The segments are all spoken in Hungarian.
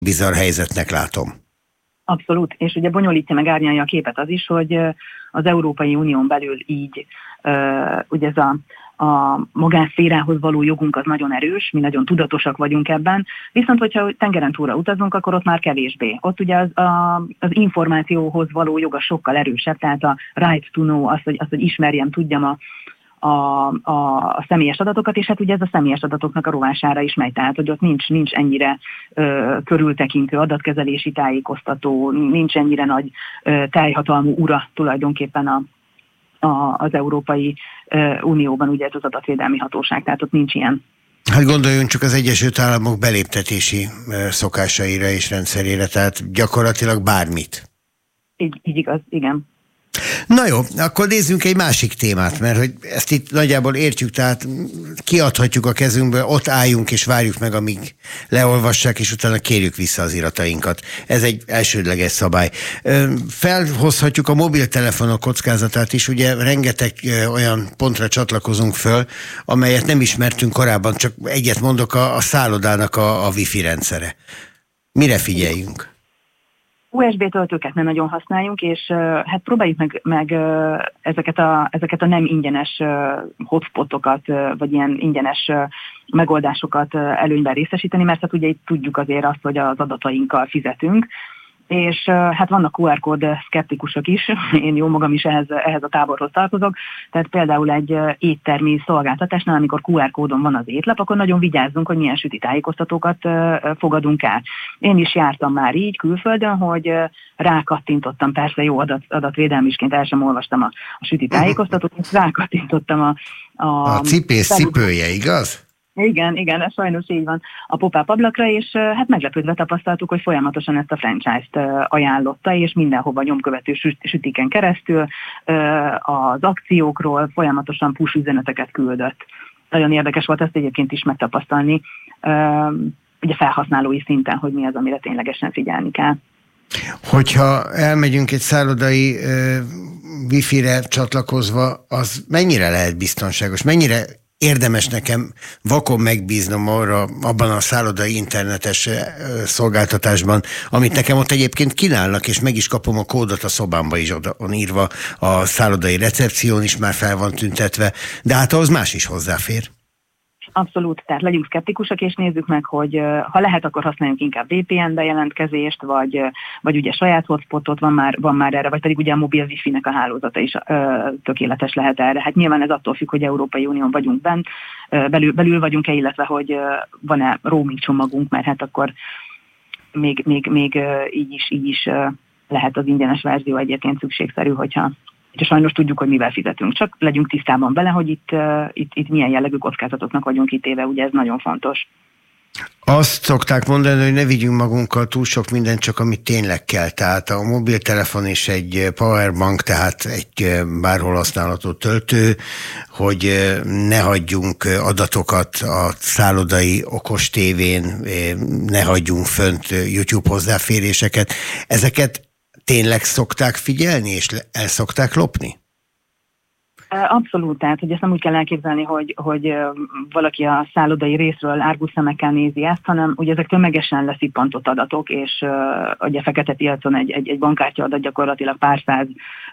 bizarr helyzetnek látom. Abszolút, és ugye bonyolítja meg, árnyalja a képet az is, hogy az Európai Unión belül így ugye ez a magánszférához való jogunk az nagyon erős, mi nagyon tudatosak vagyunk ebben, viszont hogyha tengeren túlra utazunk, akkor ott már kevésbé. Ott ugye az információhoz való joga sokkal erősebb, tehát a right to know, azt, hogy ismerjem, tudjam a személyes adatokat, és hát ugye ez a személyes adatoknak a rovására is megy, tehát hogy ott nincs ennyire körültekintő adatkezelési tájékoztató, nincs ennyire nagy teljhatalmú ura tulajdonképpen az Európai Unióban, ugye ez az adatvédelmi hatóság, tehát ott nincs ilyen. Hát gondoljunk csak az Egyesült Államok beléptetési szokásaira és rendszerére, tehát gyakorlatilag bármit. Így igaz, igen. Na jó, akkor nézzünk egy másik témát, mert hogy ezt itt nagyjából értjük, tehát kiadhatjuk a kezünkből, ott álljunk és várjuk meg, amíg leolvassák, és utána kérjük vissza az iratainkat. Ez egy elsődleges szabály. Felhozhatjuk a mobiltelefonok kockázatát is, ugye rengeteg olyan pontra csatlakozunk föl, amelyet nem ismertünk korábban, csak egyet mondok, a szállodának a wifi rendszere. Mire figyeljünk? USB töltőket nem nagyon használjunk, és hát próbáljuk meg ezeket a nem ingyenes hotspotokat, vagy ilyen ingyenes megoldásokat előnyben részesíteni, mert hát ugye itt tudjuk azért azt, hogy az adatainkkal fizetünk, és hát vannak QR kód szkeptikusok is, én jó magam is ehhez a táborhoz tartozok, tehát például egy éttermi szolgáltatásnál, amikor QR kódon van az étlap, akkor nagyon vigyázzunk, hogy milyen süti tájékoztatókat fogadunk el. Én is jártam már így külföldön, hogy rákattintottam, persze jó adatvédelmisként el sem olvastam a süti tájékoztatót, rákattintottam a cipész cipője, igaz? Igen, ez sajnos így van a pop-up ablakra, és hát meglepődve tapasztaltuk, hogy folyamatosan ezt a franchise-t ajánlotta, és mindenhova nyomkövető sütiken keresztül az akciókról folyamatosan push üzeneteket küldött. Nagyon érdekes volt ezt egyébként is megtapasztalni, ugye felhasználói szinten, hogy mi az, amire ténylegesen figyelni kell. Hogyha elmegyünk egy szállodai wifi-re csatlakozva, az mennyire lehet biztonságos? Mennyire érdemes nekem vakon megbíznom abban a szállodai internetes szolgáltatásban, amit nekem ott egyébként kínálnak, és meg is kapom a kódot a szobámba is, oda van írva, a szállodai recepción is már fel van tüntetve, de hát ahhoz más is hozzáfér. Abszolút, tehát legyünk szkeptikusak, és nézzük meg, hogy ha lehet, akkor használjunk inkább VPN bejelentkezést, vagy ugye saját hotspotot van már erre, vagy pedig ugye a mobil wifi-nek a hálózata is tökéletes lehet erre. Hát nyilván ez attól függ, hogy Európai Unión vagyunk belül vagyunk-e, illetve hogy van-e roaming csomagunk, mert hát akkor még így is lehet az ingyenes verzió egyébként szükségszerű, hogyha sajnos tudjuk, hogy mivel fizetünk. Csak legyünk tisztában vele, hogy itt milyen jellegű kockázatoknak vagyunk kitéve, ugye ez nagyon fontos. Azt szokták mondani, hogy ne vigyünk magunkkal túl sok mindent, csak amit tényleg kell. Tehát a mobiltelefon is egy powerbank, tehát egy bárhol használható töltő, hogy ne hagyjunk adatokat a szállodai okos tévén, ne hagyjunk fönt YouTube hozzáféréseket. Ezeket tényleg szokták figyelni, és el szokták lopni? Abszolút, tehát hogy ezt nem úgy kell elképzelni, hogy valaki a szállodai részről árgus szemekkel nézi ezt, hanem ugye ezek tömegesen leszippantott adatok, és ugye fekete piacon egy bankkártya adat gyakorlatilag pár száz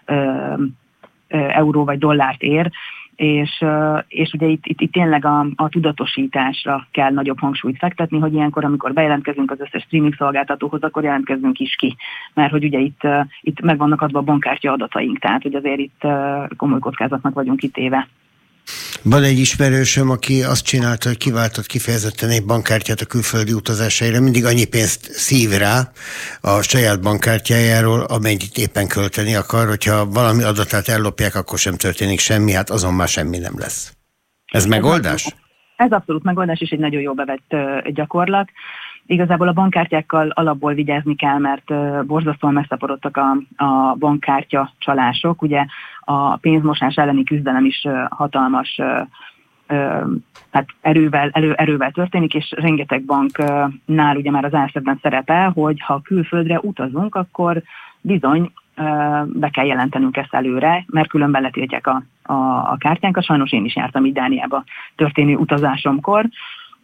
euró vagy dollárt ér, és ugye itt tényleg a tudatosításra kell nagyobb hangsúlyt fektetni, hogy ilyenkor, amikor bejelentkezünk az összes streaming szolgáltatóhoz, akkor jelentkezzünk is ki. Mert hogy ugye itt meg vannak adva a bankkártya adataink, tehát hogy azért itt komoly kockázatnak vagyunk kitéve. Van egy ismerősöm, aki azt csinálta, hogy kiváltott kifejezetten egy bankkártyát a külföldi utazásaira, mindig annyi pénzt szív rá a saját bankkártyájáról, amennyit éppen költeni akar, hogyha valami adatát ellopják, akkor sem történik semmi, hát azon már semmi nem lesz. Ez megoldás? Ez abszolút megoldás, és egy nagyon jó bevett gyakorlat. Igazából a bankkártyákkal alapból vigyázni kell, mert borzasztóan megszaporodtak a bankkártya csalások. Ugye a pénzmosás elleni küzdelem is hatalmas hát erővel történik, és rengeteg banknál ugye már az álszebben szerepel, hogy ha külföldre utazunk, akkor bizony be kell jelentenünk ezt előre, mert különben letiltják a kártyánkat. Sajnos én is jártam így Dániába történő utazásomkor,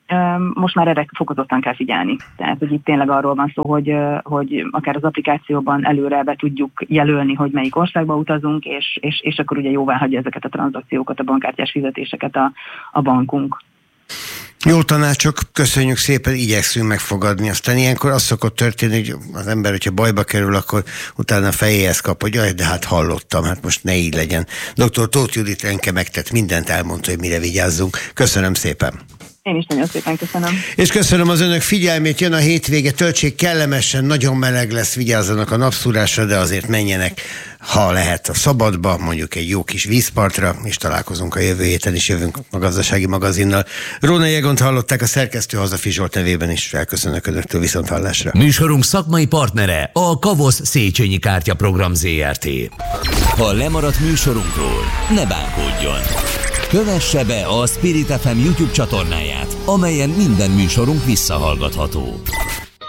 most már erre fokozottan kell figyelni. Tehát, hogy itt tényleg arról van szó, hogy akár az applikációban előre be tudjuk jelölni, hogy melyik országba utazunk, és akkor ugye jóvá hagyja ezeket a tranzakciókat, a bankkártyás fizetéseket a bankunk. Jó tanácsok, köszönjük szépen, igyekszünk megfogadni. Aztán ilyenkor az szokott történni, hogy az ember, hogyha bajba kerül, akkor utána fejéhez kap, hogy jaj, de hát hallottam, hát most ne így legyen. Dr. Tóth Judit Enke megtett mindent, elmondta, hogy mire vigyázzunk. Köszönöm szépen. Én is nagyon szépen köszönöm. És köszönöm az önök figyelmét, jön a hétvége, töltsék kellemesen, nagyon meleg lesz, vigyázzanak a napszúrásra, de azért menjenek, ha lehet, a szabadba, mondjuk egy jó kis vízpartra, és találkozunk a jövő héten is, jövünk a Gazdasági Magazinnal. Róna Jegont hallották, a szerkesztő Hazafi Zsolt nevében is elköszönök önöktől, viszonthallásra. Műsorunk szakmai partnere a Kavosz Széchenyi Kártyaprogram ZRT. Ha lemaradt műsorunkról, ne bánkodjon! Kövesse be a Spirit FM YouTube csatornáját, amelyen minden műsorunk visszahallgatható.